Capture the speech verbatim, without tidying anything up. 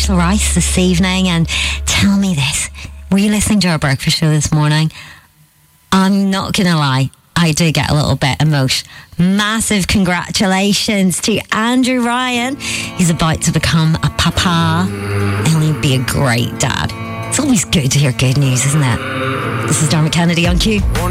Rachel Rice this evening. And tell me this, were you listening to our breakfast show this morning? I'm not going to lie, I do get a little bit emotional. Massive congratulations to Andrew Ryan. He's about to become a papa, and he'll be a great dad. It's always good to hear good news, isn't it? This is Dermot Kennedy on Q.